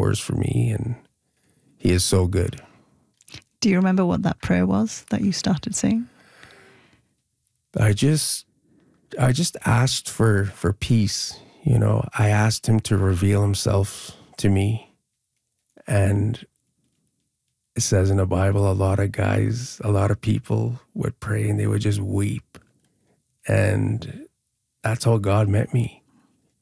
doors for me, and he is so good. Do you remember what that prayer was that you started saying? I just asked for peace. You know, I asked him to reveal himself to me. And it says in the Bible, a lot of people would pray and they would just weep. And that's how God met me.